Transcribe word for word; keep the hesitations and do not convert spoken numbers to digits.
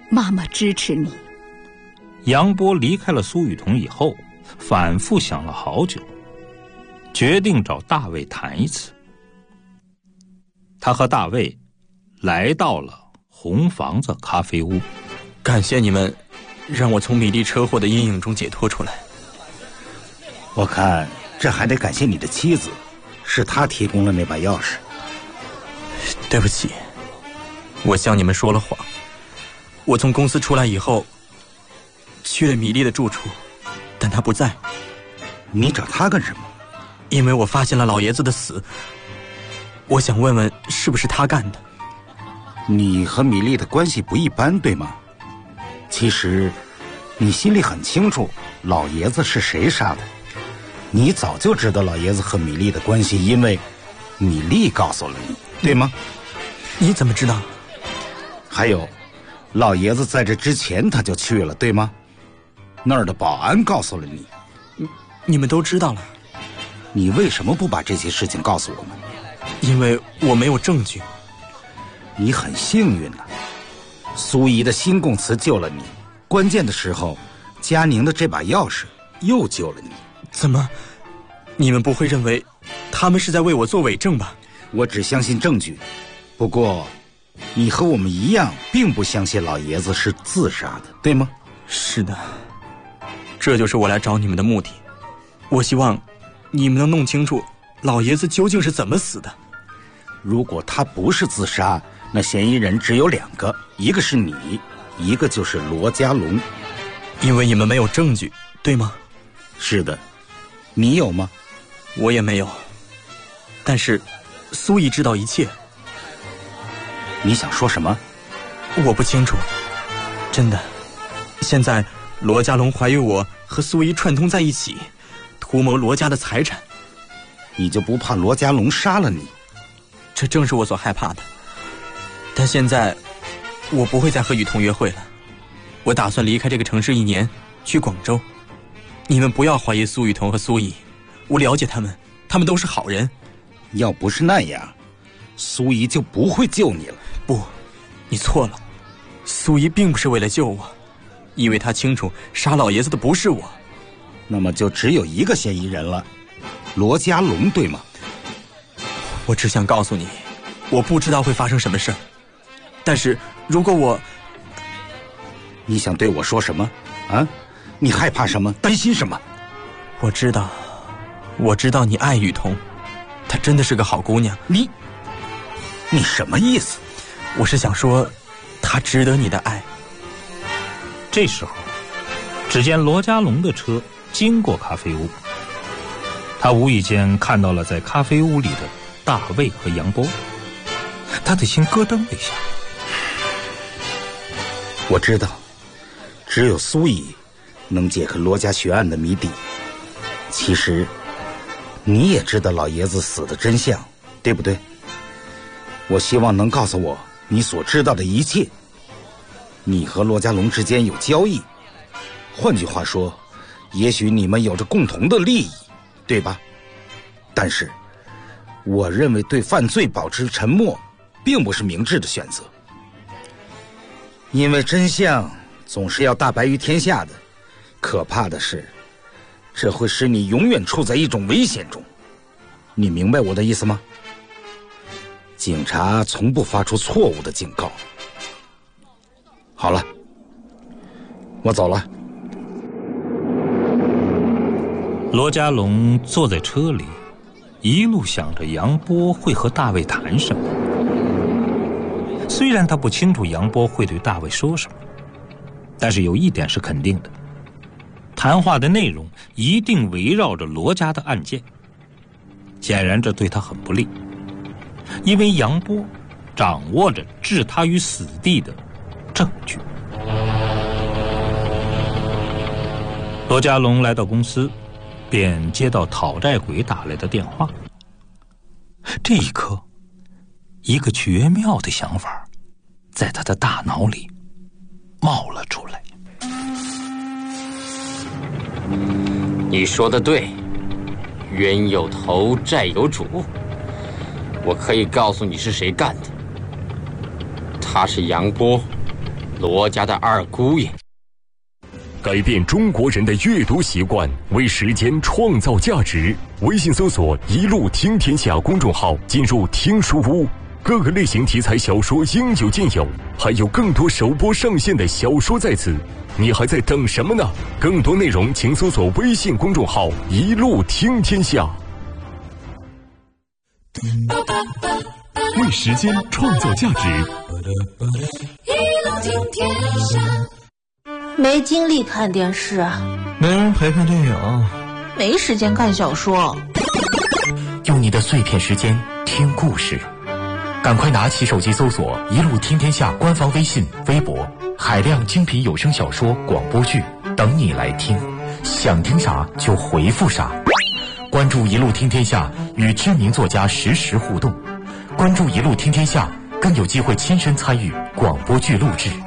妈妈支持你。 杨波离开了苏雨桐以后，反复想了好久，决定找大卫谈一次。他和大卫来到了红房子咖啡屋。 感谢你们让我从米莉车祸的阴影中解脱出来。 我看这还得感谢你的妻子，是她提供了那把钥匙。 对不起，我向你们说了谎。我从公司出来以后去了米莉的住处，但她不在。 你找她干什么？ 因为我发现了老爷子的死，我想问问是不是他干的。 你和米莉的关系不一般，对吗？其实你心里很清楚老爷子是谁杀的。你早就知道老爷子和米莉的关系，因为米莉告诉了你，对吗？ 你怎么知道？ 还有，老爷子在这之前他就去了，对吗？那儿的保安告诉了你。 你你们都知道了。 你为什么不把这些事情告诉我们？ 因为我没有证据。 你很幸运啊，苏怡的新供词救了你，关键的时候佳宁的这把钥匙又救了你。 怎么，你们不会认为他们是在为我做伪证吧？ 我只相信证据，不过你和我们一样并不相信老爷子是自杀的，对吗？ 是的，这就是我来找你们的目的。我希望你们能弄清楚老爷子究竟是怎么死的。 如果他不是自杀，那嫌疑人只有两个，一个是你，一个就是罗家龙。 因为你们没有证据，对吗？ 是的。你有吗？ 我也没有。但是苏怡知道一切。 你想说什么？ 我不清楚，真的。现在罗家龙怀疑我和苏怡串通在一起，图谋罗家的财产。 你就不怕罗家龙杀了你？ 这正是我所害怕的。但现在我不会再和雨桐约会了，我打算离开这个城市一年，去广州。你们不要怀疑苏雨桐和苏怡，我了解他们，他们都是好人。 要不是那样，苏怡就不会救你了。 不，你错了，苏怡并不是为了救我，因为她清楚杀老爷子的不是我。 那么就只有一个嫌疑人了，罗家龙，对吗？ 我只想告诉你，我不知道会发生什么事，但是如果我…… 你想对我说什么？啊？你害怕什么？担心什么？ 我知道，我知道你爱雨桐，她真的是个好姑娘。 你，你什么意思？ 我是想说，她值得你的爱。 这时候，只见罗家龙的车经过咖啡屋，他无意间看到了在咖啡屋里的大卫和杨波，他的心咯噔了一下。 我知道，只有苏怡能解开罗家血案的谜底。其实你也知道老爷子死的真相，对不对？我希望能告诉我你所知道的一切。你和罗家龙之间有交易，换句话说，也许你们有着共同的利益，对吧？但是我认为对犯罪保持沉默并不是明智的选择，因为真相总是要大白于天下的。可怕的是，这会使你永远处在一种危险中。你明白我的意思吗？警察从不发出错误的警告。好了，我走了。 罗家龙坐在车里，一路想着杨波会和大卫谈什么。虽然他不清楚杨波会对大卫说什么，但是有一点是肯定的，谈话的内容一定围绕着罗家的案件。显然这对他很不利，因为杨波掌握着置他于死地的证据。罗家龙来到公司，便接到讨债鬼打来的电话。这一刻，一个绝妙的想法在他的大脑里冒了出来。 你说的对，冤有头债有主，我可以告诉你是谁干的。他是杨波， 罗家的二姑爷。 改变中国人的阅读习惯，为时间创造价值。微信搜索“一路听天下”公众号，进入听书屋，各个类型题材小说应有尽有，还有更多首播上线的小说在此。你还在等什么呢？更多内容请搜索微信公众号“一路听天下”。为时间创造价值， 一路听天下。没精力看电视， 没人陪看电影， 没时间看小说。 用你的碎片时间听故事，赶快拿起手机搜索“一路听天下”官方微信、微博，海量精品有声小说、广播剧等你来听，想听啥就回复啥。关注“一路听天下”，与知名作家实时互动。关注“一路听天下”，更有机会亲身参与广播剧录制。